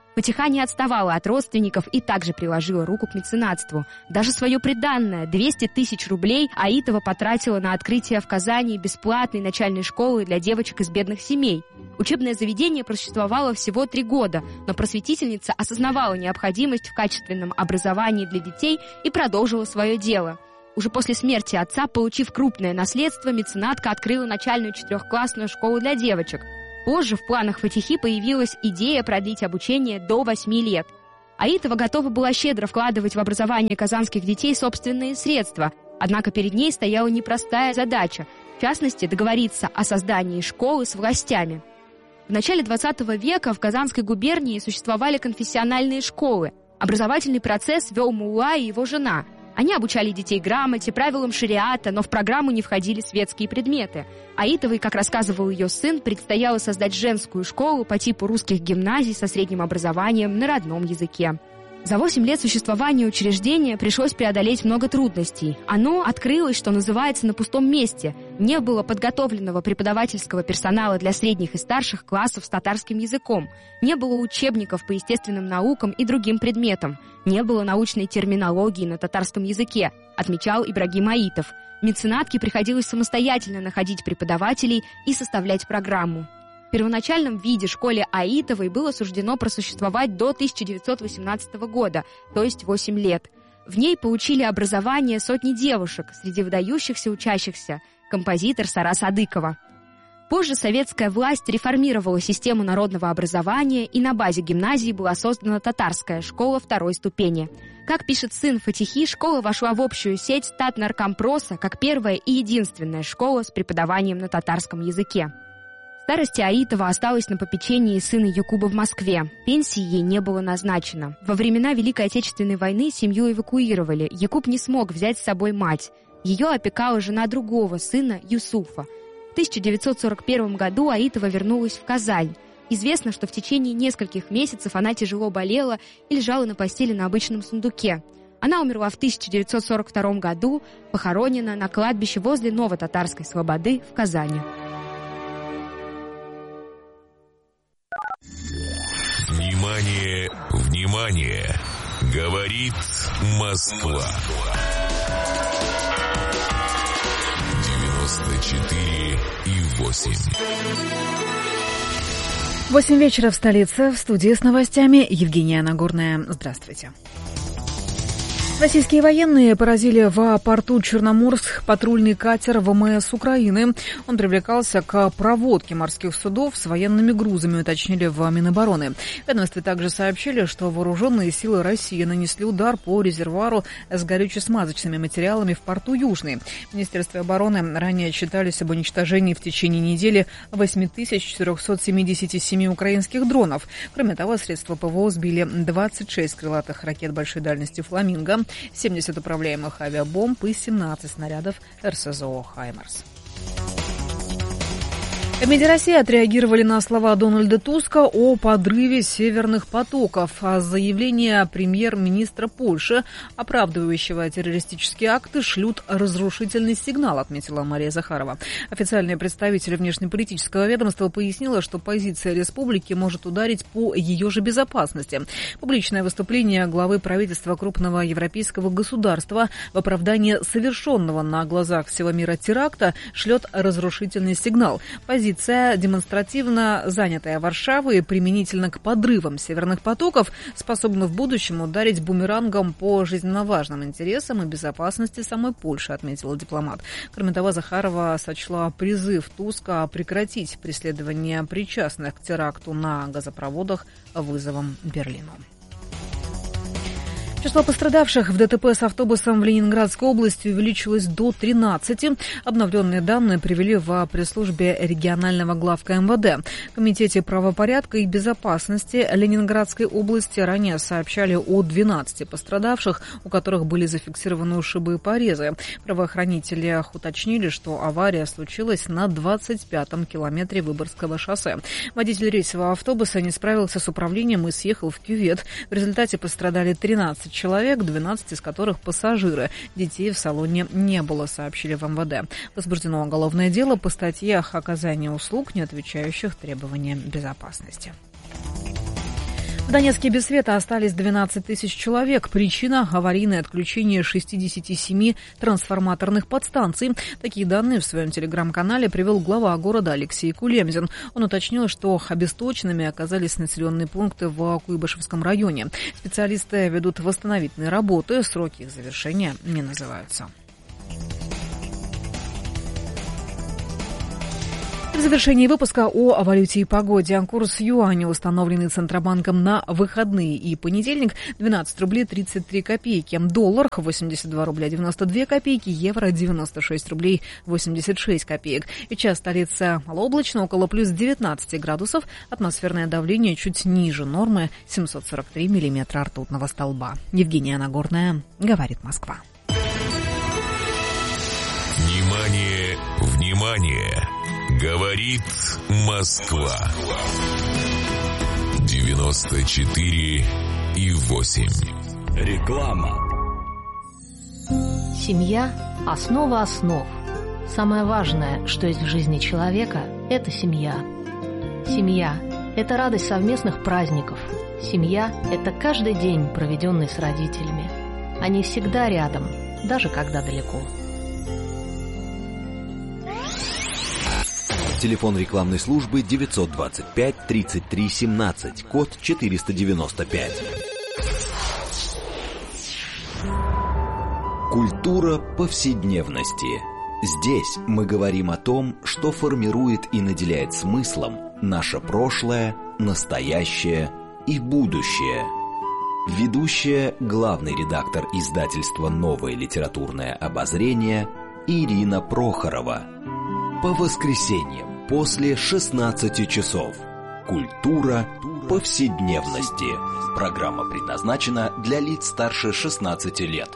Фатиха не отставала от родственников и также приложила руку к меценатству. Даже свое приданное, двести тысяч рублей, Аитова потратила на открытие в Казани бесплатной начальной школы для девочек из бедных семей. Учебное заведение просуществовало всего три года, но просветительница осознавала необходимость в качественном образовании для детей и продолжила свое дело. Уже после смерти отца, получив крупное наследство, меценатка открыла начальную четырехклассную школу для девочек. Позже в планах Фатихи появилась идея продлить обучение до восьми лет. Аитова готова была щедро вкладывать в образование казанских детей собственные средства, однако перед ней стояла непростая задача, в частности, договориться о создании школы с властями. В начале двадцатого века в Казанской губернии существовали конфессиональные школы. Образовательный процесс вел мулла и его жена. Они обучали детей грамоте, правилам шариата, но в программу не входили светские предметы. Аитовой, как рассказывал ее сын, предстояло создать женскую школу по типу русских гимназий со средним образованием на родном языке. За восемь лет существования учреждения пришлось преодолеть много трудностей. Оно открылось, что называется, на пустом месте. Не было подготовленного преподавательского персонала для средних и старших классов с татарским языком. Не было учебников по естественным наукам и другим предметам. Не было научной терминологии на татарском языке, отмечал Ибрагим Аитов. Меценатке приходилось самостоятельно находить преподавателей и составлять программу. В первоначальном виде школе Аитовой было суждено просуществовать до тысяча девятьсот восемнадцатого года, то есть восемь лет. В ней получили образование сотни девушек, среди выдающихся учащихся композитор Сара Садыкова. Позже советская власть реформировала систему народного образования, и на базе гимназии была создана татарская школа второй ступени. Как пишет сын Фатихи, школа вошла в общую сеть Татнаркомпроса как первая и единственная школа с преподаванием на татарском языке. В старости Аитова осталась на попечении сына Якуба в Москве. Пенсии ей не было назначено. Во времена Великой Отечественной войны семью эвакуировали. Якуб не смог взять с собой мать. Ее опекала жена другого сына, Юсуфа. В тысяча девятьсот сорок первом году Аитова вернулась в Казань. Известно, что в течение нескольких месяцев она тяжело болела и лежала на постели на обычном сундуке. Она умерла в тысяча девятьсот сорок втором году, похоронена на кладбище возле Новотатарской Слободы в Казани. Внимание, внимание! Говорит Москва. девяносто четыре и восемь. Восемь вечера в столице. В студии с новостями Евгения Нагорная. Здравствуйте. Российские военные поразили в порту Черноморск патрульный катер ВМС Украины. Он привлекался к проводке морских судов с военными грузами, уточнили в Минобороны. В ведомстве также сообщили, что вооруженные силы России нанесли удар по резервуару с горюче-смазочными материалами в порту Южный. В Министерстве обороны ранее отчитались об уничтожении в течение недели восемь тысяч четыреста семьдесят семь украинских дронов. Кроме того, средства ПВО сбили двадцать шесть крылатых ракет большой дальности «Фламинго», семьдесят управляемых авиабомб и семнадцать снарядов РСЗО «Хаймарс». В МИДе России отреагировали на слова Дональда Туска о подрыве северных потоков. А заявление премьер-министра Польши, оправдывающего террористические акты, шлют разрушительный сигнал, отметила Мария Захарова. Официальный представитель внешнеполитического ведомства пояснила, что позиция республики может ударить по ее же безопасности. Публичное выступление главы правительства крупного европейского государства в оправдании совершенного на глазах всего мира теракта шлет разрушительный сигнал. Позиция Позиция, демонстративно занятая Варшавой применительно к подрывам северных потоков, способна в будущем ударить бумерангом по жизненно важным интересам и безопасности самой Польши, отметила дипломат. Кроме того, Захарова сочла призыв Туска прекратить преследование причастных к теракту на газопроводах вызовом Берлину. Число пострадавших в ДТП с автобусом в Ленинградской области увеличилось до тринадцати. Обновленные данные привели в пресс-службе регионального главка МВД. В Комитете правопорядка и безопасности Ленинградской области ранее сообщали о двенадцати пострадавших, у которых были зафиксированы ушибы и порезы. Правоохранители уточнили, что авария случилась на двадцать пятом километре Выборгского шоссе. Водитель рейсового автобуса не справился с управлением и съехал в кювет. В результате пострадали тринадцать человек, двенадцать из которых пассажиры. Детей в салоне не было, сообщили в МВД. Возбуждено уголовное дело по статье оказания услуг, не отвечающих требованиям безопасности. В Донецке без света остались двенадцать тысяч человек. Причина – аварийное отключение шестидесяти семи трансформаторных подстанций. Такие данные в своем телеграм-канале привел глава города Алексей Кулемзин. Он уточнил, что обесточенными оказались населенные пункты в Куйбышевском районе. Специалисты ведут восстановительные работы. Сроки их завершения не называются. В завершении выпуска о валюте и погоде. Курс юаня, установленный Центробанком на выходные и понедельник, двенадцать рублей тридцать три копейки. Доллар восемьдесят два рубля девяносто две копейки, евро девяносто шесть рублей восемьдесят шесть копеек. Сейчас столица малооблачно, около плюс девятнадцать градусов. Атмосферное давление чуть ниже нормы, семьсот сорок три миллиметра ртутного столба. Евгения Нагорная, говорит Москва. Внимание, внимание! Говорит Москва. девяносто четыре и восемь. Реклама. Семья – основа основ. Самое важное, что есть в жизни человека – это семья. Семья – это радость совместных праздников. Семья – это каждый день, проведенный с родителями. Они всегда рядом, даже когда далеко. Телефон рекламной службы девятьсот двадцать пять тридцать три семнадцать, код четыреста девяносто пять. Культура повседневности. Здесь мы говорим о том, что формирует и наделяет смыслом наше прошлое, настоящее и будущее. Ведущая, главный редактор издательства «Новое литературное обозрение» Ирина Прохорова. По воскресеньям после шестнадцати часов. Культура повседневности. Программа предназначена для лиц старше шестнадцати лет.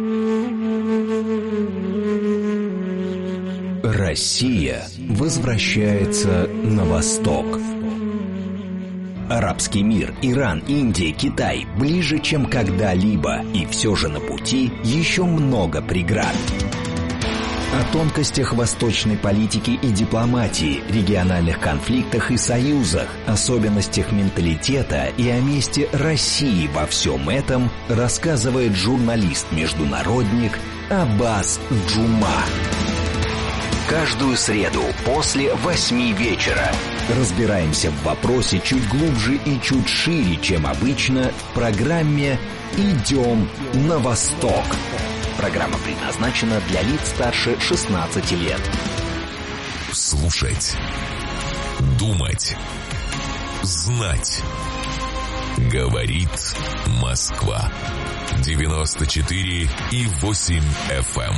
Россия возвращается на восток. Арабский мир, Иран, Индия, Китай ближе, чем когда-либо, и все же на пути еще много преград. О тонкостях восточной политики и дипломатии, региональных конфликтах и союзах, особенностях менталитета и о месте России во всем этом рассказывает журналист-международник Аббас Джума. Каждую среду после восьми вечера разбираемся в вопросе чуть глубже и чуть шире, чем обычно, в программе «Идем на восток». Программа предназначена для лиц старше шестнадцати лет. Слушать, думать, знать. Говорит Москва. девяносто четыре и восемь эф эм.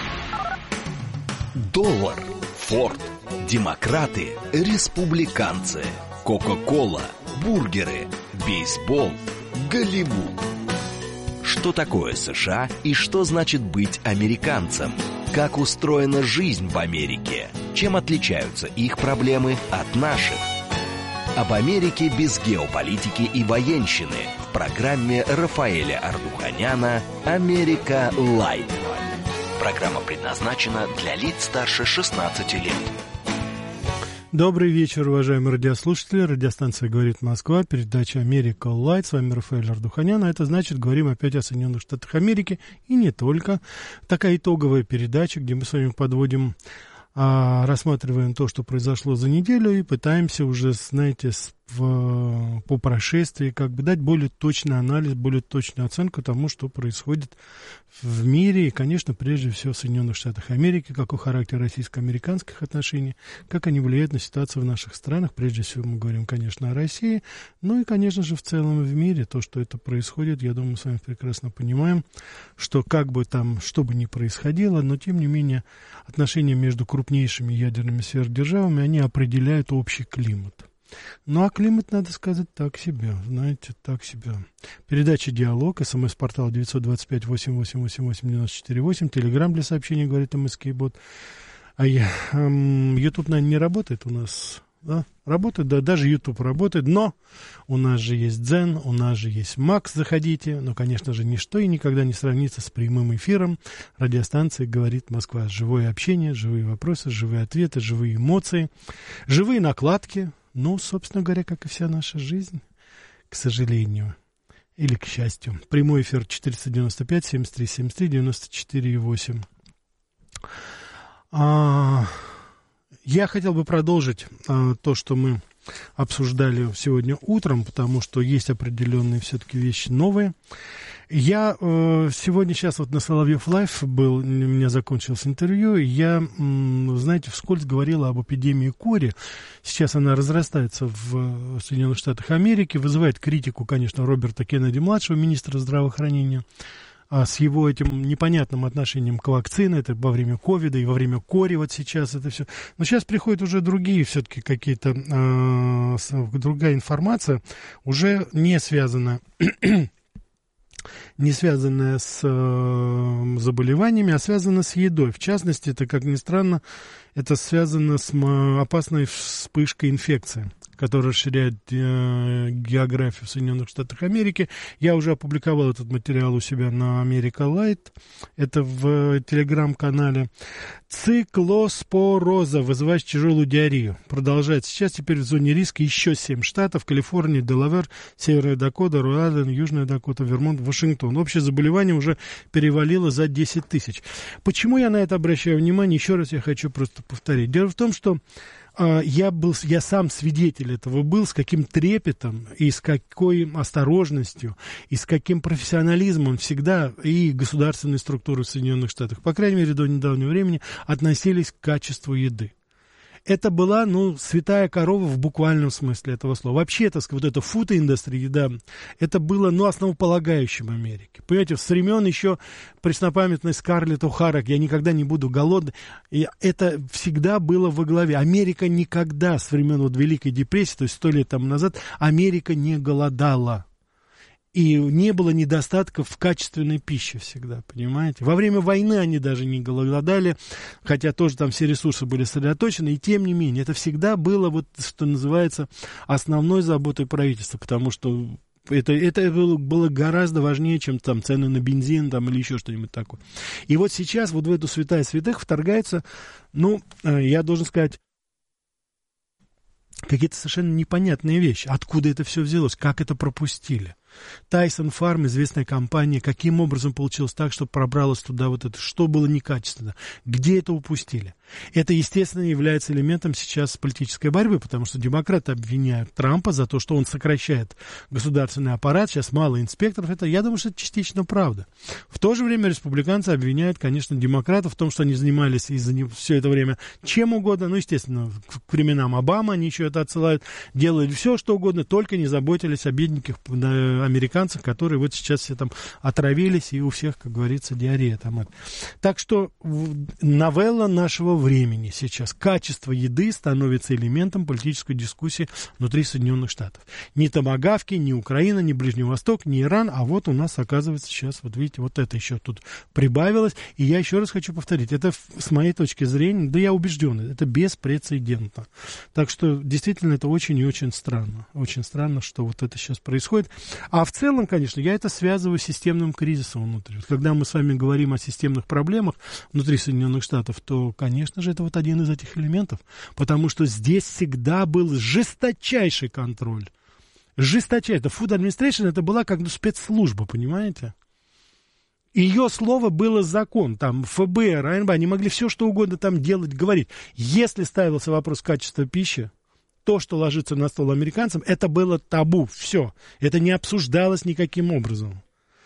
Доллар, Форд, демократы, республиканцы, Кока-кола, бургеры, бейсбол, Голливуд. Что такое США и что значит быть американцем? Как устроена жизнь в Америке? Чем отличаются их проблемы от наших? Об Америке без геополитики и военщины в программе Рафаэля Ардуханяна «Америка Лайт». Программа предназначена для лиц старше шестнадцати лет. Добрый вечер, уважаемые радиослушатели. Радиостанция «Говорит Москва», передача «Америка Лайт». С вами Рафаэль Ардуханян. А это значит, говорим опять о Соединенных Штатах Америки. И не только. Такая итоговая передача, где мы с вами подводим, а, рассматриваем то, что произошло за неделю, и пытаемся уже, знаете, с, в, по прошествии как бы дать более точный анализ, более точную оценку тому, что происходит в мире и, конечно, прежде всего в Соединенных Штатах Америки, какой характер российско-американских отношений, как они влияют на ситуацию в наших странах. Прежде всего мы говорим, конечно, о России, ну и, конечно же, в целом в мире, то, что это происходит, я думаю, мы с вами прекрасно понимаем, что как бы там, что бы ни происходило, но, тем не менее, отношения между крупнейшими ядерными сверхдержавами, они определяют общий климат. Ну, а климат, надо сказать, так себе, знаете, так себе. Передача «Диалог», СМС-портал девятьсот двадцать пять восемь восемь восемь восемь девяносто четыре восемь, Телеграм для сообщений, говорит МСК Бот. А я, эм, YouTube, наверное, не работает у нас, да? Работает, да, даже YouTube работает, но у нас же есть Дзен, у нас же есть Макс, заходите. Но, конечно же, ничто и никогда не сравнится с прямым эфиром радиостанции «Говорит Москва». Живое общение, живые вопросы, живые ответы, живые эмоции, живые накладки. Ну, собственно говоря, как и вся наша жизнь. к сожалению. Или к счастью. Прямой эфир четыреста девяносто пять семьдесят три семьдесят три девяносто четыре восемь. А, я хотел бы продолжить а, то, что мы обсуждали сегодня утром, потому что есть определенные все-таки вещи новые. Я э, сегодня сейчас вот на Соловьев Лайф был, у меня закончилось интервью, и я, м, знаете, вскользь говорил об эпидемии кори. Сейчас она разрастается в Соединенных Штатах Америки, вызывает критику, конечно, Роберта Кеннеди-младшего, министра здравоохранения, а с его этим непонятным отношением к вакцине, это во время ковида и во время кори вот сейчас это все. Но сейчас приходят уже другие все-таки какие-то, э, другая информация, уже не связанная... не связанная с э, заболеваниями, а связана с едой. В частности, это, как ни странно, это связано с опасной вспышкой инфекции, которая расширяет э, географию в Соединенных Штатах Америки. Я уже опубликовал этот материал у себя на Америка Лайт. Это в телеграм-канале. Циклоспороза, вызывающая тяжелую диарею. Продолжается. Сейчас теперь в зоне риска еще семь штатов. Калифорния, Делавэр, Северная Дакота, Род-Айленд, Южная Дакота, Вермонт, Вашингтон. Общее заболевание уже перевалило за десять тысяч. Почему я на это обращаю внимание? Еще раз я хочу просто повторить. Дело в том, что Я, был, я сам свидетель этого был, с каким трепетом и с какой осторожностью и с каким профессионализмом всегда и государственные структуры в Соединенных Штатах, по крайней мере, до недавнего времени, относились к качеству еды. Это была, ну, святая корова в буквальном смысле этого слова. Вообще, так сказать, вот эта фуд-индустрия, да, это было, ну, основополагающим Америки. Понимаете, с времен еще преснопамятной Скарлетт О'Хара «Я никогда не буду голодной», и это всегда было во главе. Америка никогда с времен вот Великой депрессии, то есть сто лет тому назад, Америка не голодала. И не было недостатков в качественной пище всегда, понимаете? Во время войны они даже не голодали, хотя тоже там все ресурсы были сосредоточены, и тем не менее, это всегда было, вот, что называется, основной заботой правительства, потому что это, это было, было гораздо важнее, чем там цены на бензин там, или еще что-нибудь такое. И вот сейчас вот в эту святая святых вторгается, ну, я должен сказать, какие-то совершенно непонятные вещи. Откуда это все взялось, как это пропустили. Tyson Farm, известная компания, каким образом получилось так, что пробралось туда вот это, что было некачественно, где это упустили. Это, естественно, является элементом сейчас политической борьбы, потому что демократы обвиняют Трампа за то, что он сокращает государственный аппарат, сейчас мало инспекторов, это, я думаю, что это частично правда. В то же время республиканцы обвиняют, конечно, демократов в том, что они занимались из-за все это время чем угодно, ну, естественно, к временам Обамы они еще это отсылают, делали все, что угодно, только не заботились о бедненьких американцев, которые вот сейчас все там отравились, и у всех, как говорится, диарея там. Так что новелла нашего времени сейчас. Качество еды становится элементом политической дискуссии внутри Соединенных Штатов. Ни томагавки, ни Украина, ни Ближний Восток, ни Иран, а вот у нас, оказывается, сейчас, вот видите, вот это еще тут прибавилось. И я еще раз хочу повторить, это с моей точки зрения, да я убежден, это беспрецедентно. Так что, действительно, это очень и очень странно. Очень странно, что вот это сейчас происходит. А в целом, конечно, я это связываю с системным кризисом внутри. Когда мы с вами говорим о системных проблемах внутри Соединенных Штатов, то, конечно же, это вот один из этих элементов, потому что здесь всегда был жесточайший контроль. Жесточайший. Это Food Administration, это была как ну, спецслужба, понимаете? Ее слово было закон, там эф бэ эр, эн бэ, они могли все что угодно там делать, говорить. Если ставился вопрос качества пищи, то, что ложится на стол американцам, это было табу, все. Это не обсуждалось никаким образом.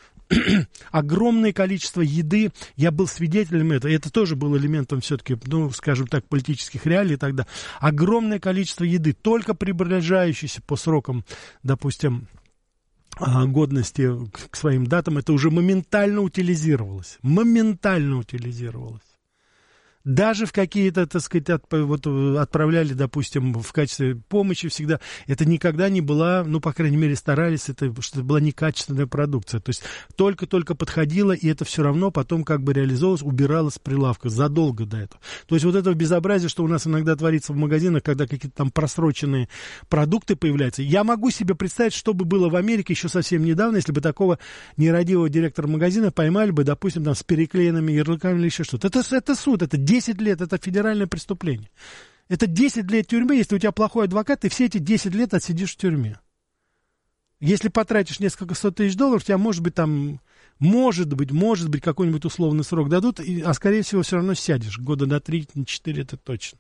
Огромное количество еды, я был свидетелем этого, это тоже был элементом все-таки, ну, скажем так, политических реалий тогда. Огромное количество еды, только приближающееся по срокам, допустим, годности к своим датам, это уже моментально утилизировалось. Моментально утилизировалось. Даже в какие-то, так сказать, от, вот, отправляли, допустим, в качестве помощи всегда. Это никогда не была, ну, по крайней мере, старались, это, что это была некачественная продукция. То есть только-только подходила, и это все равно потом как бы реализовалось, убиралось с прилавка задолго до этого. То есть вот это безобразие, что у нас иногда творится в магазинах, когда какие-то там просроченные продукты появляются. Я могу себе представить, что бы было в Америке еще совсем недавно, если бы такого нерадивого директора магазина поймали бы, допустим, там с переклеенными ярлыками или еще что-то. Это, это суд, это десять лет, это федеральное преступление. Это десять лет тюрьмы, если у тебя плохой адвокат, ты все эти десять лет отсидишь в тюрьме. Если потратишь несколько сот тысяч долларов, у тебя может быть там, может быть, может быть, какой-нибудь условный срок дадут, и, а скорее всего все равно сядешь. Года на три, на четыре, это точно.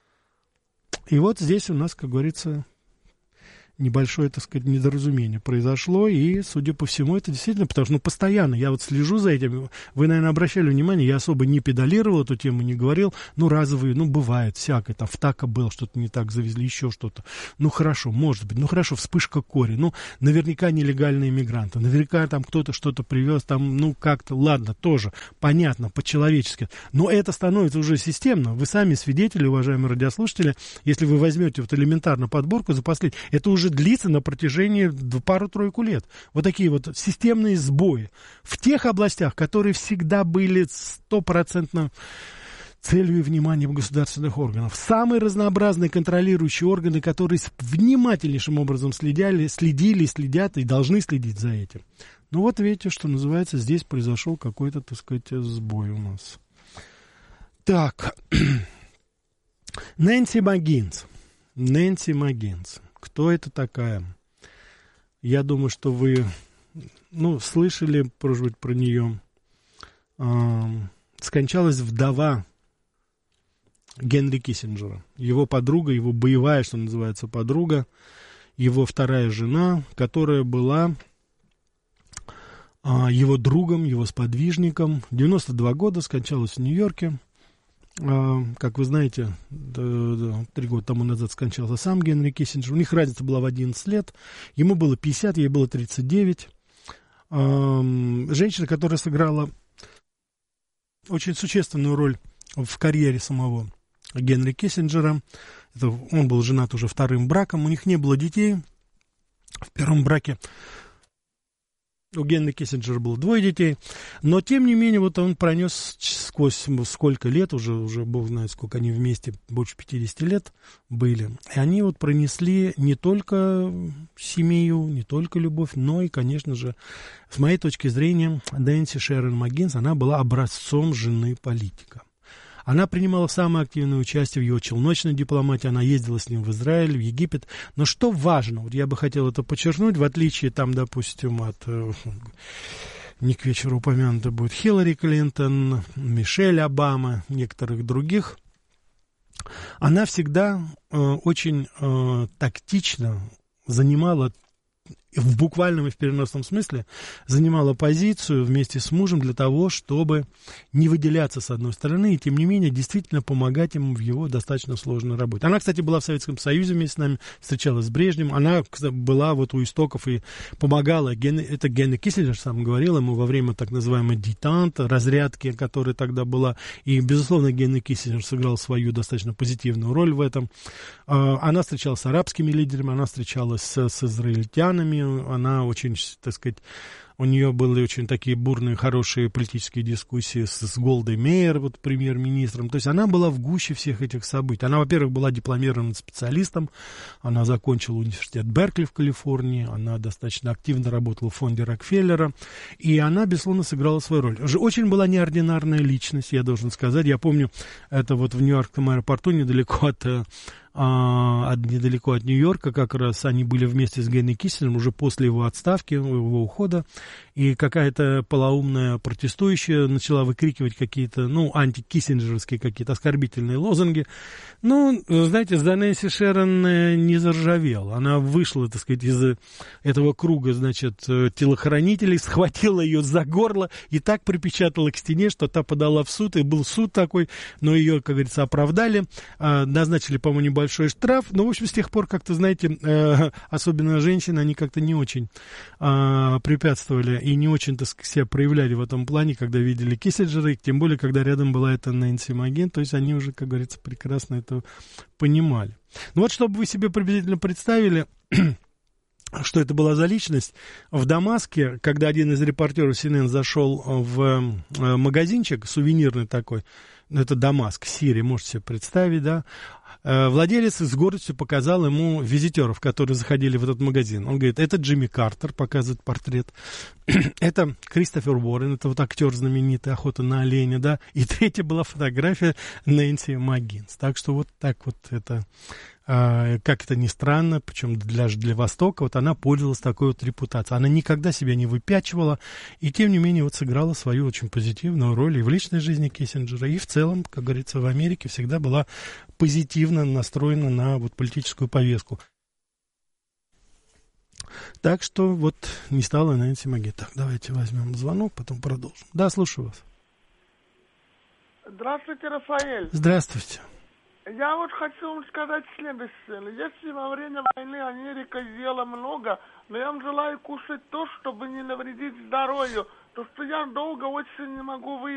И вот здесь у нас, как говорится, небольшое, так сказать, недоразумение произошло, и, судя по всему, это действительно, потому что, ну, постоянно, я вот слежу за этим, вы, наверное, обращали внимание, я особо не педалировал эту тему, не говорил, ну, разовые, ну, бывает, всякое, там, в ТАКа было, что-то не так завезли, еще что-то, ну, хорошо, может быть, ну, хорошо, вспышка кори, ну, наверняка нелегальные мигранты, наверняка там кто-то что-то привез, там, ну, как-то, ладно, тоже, понятно, по-человечески, но это становится уже системно, вы сами свидетели, уважаемые радиослушатели, если вы возьмете вот элементарно подборку за последний, это уже длится на протяжении пару-тройку лет. Вот такие вот системные сбои в тех областях, которые всегда были стопроцентно целью и вниманием государственных органов. Самые разнообразные контролирующие органы, которые внимательнейшим образом следили, следили, следят и должны следить за этим. Ну вот видите, что называется, здесь произошел какой-то, так сказать, сбой у нас. Так. Нэнси Маггинс. Нэнси Маггинс. Кто это такая? Я думаю, что вы, ну, слышали, может быть, про нее. Э, скончалась вдова Генри Киссинджера. Его подруга, его боевая, что называется, подруга, его вторая жена, которая была э, его другом, его сподвижником. девяносто два года, скончалась в Нью-Йорке. Как вы знаете, три года тому назад скончался сам Генри Киссинджер. У них разница была в одиннадцать лет. Ему было пятьдесят, ей было тридцать девять. Женщина, которая сыграла очень существенную роль в карьере самого Генри Киссинджера. Это, он был женат уже вторым браком. У них не было детей. В первом браке у Генри Киссинджера было двое детей, но, тем не менее, вот он пронес сквозь сколько лет, уже, уже бог знает, сколько они вместе, больше пятидесяти лет были, и они вот пронесли не только семью, не только любовь, но и, конечно же, с моей точки зрения, Нэнси Шерон Маггинс, она была образцом жены политика. Она принимала самое активное участие в его челночной дипломатии, она ездила с ним в Израиль, в Египет. Но что важно, вот я бы хотел это подчеркнуть, в отличие, там, допустим, от, не к вечеру упомянуто будет Хиллари Клинтон, Мишель Обама, некоторых других, она всегда э, очень э, тактично занимала, в буквальном и в переносном смысле, занимала позицию вместе с мужем для того, чтобы не выделяться с одной стороны, и тем не менее действительно помогать ему в его достаточно сложной работе. Она, кстати, была в Советском Союзе вместе с нами, встречалась с Брежневым, она была вот у истоков и помогала, это Генри Киссинджер сам говорил ему во время так называемой детанта, разрядки, которая тогда была, и, безусловно, Генри Киссинджер сыграл свою достаточно позитивную роль в этом. Она встречалась с арабскими лидерами, она встречалась с, с израильтянами, она очень, так сказать, у нее были очень такие бурные, хорошие политические дискуссии с, с Голдой Меир, вот премьер-министром. То есть она была в гуще всех этих событий. Она, во-первых, была дипломированным специалистом, она закончила университет Беркли в Калифорнии, она достаточно активно работала в фонде Рокфеллера, и она, безусловно, сыграла свою роль. Очень была неординарная личность, я должен сказать. Я помню, это вот в Нью-Йоркском аэропорту, недалеко от... А, недалеко от Нью-Йорка, как раз они были вместе с Генри Киссинджером уже после его отставки, его ухода, и какая-то полоумная протестующая начала выкрикивать какие-то, ну, антикиссинджеровские какие-то оскорбительные лозунги. Ну, знаете, за Нэнси Шерон не заржавела. Она вышла, так сказать, из этого круга, значит, телохранителей, схватила ее за горло и так припечатала к стене, что та подала в суд, и был суд такой, но ее, как говорится, оправдали, назначили, по-моему, небольшой большой штраф, но, в общем, с тех пор, как-то, знаете, э, особенно женщины, они как-то не очень э, препятствовали и не очень-то себя проявляли в этом плане, когда видели Киссинджера, тем более, когда рядом была эта Нэнси Маггинс, то есть они уже, как говорится, прекрасно это понимали. Ну вот, чтобы вы себе приблизительно представили, что это была за личность, в Дамаске, когда один из репортеров Си Эн Эн зашел в магазинчик, сувенирный такой, это Дамаск, Сирия, можете себе представить, да. Владелец с гордостью показал ему визитеров, которые заходили в этот магазин. Он говорит, это Джимми Картер, показывает портрет. Это Кристофер Уоррен, это вот актер знаменитый, «Охота на оленя», да. И третья была фотография Нэнси МакГинс. Так что вот так вот это... как это ни странно, причем для, для Востока, вот она пользовалась такой вот репутацией. Она никогда себя не выпячивала, и тем не менее вот сыграла свою очень позитивную роль и в личной жизни Киссинджера, и в целом, как говорится, в Америке всегда была позитивно настроена на вот политическую повестку. Так что вот не стало Нэнси МакГинс. Так, давайте возьмем звонок, потом продолжим. Да, слушаю вас. Здравствуйте, Рафаэль. Здравствуйте. Я вот хочу вам сказать следующее. Если во время войны Америка ела много, но я вам желаю кушать то, чтобы не навредить здоровью. То, что я долго очень не могу выйти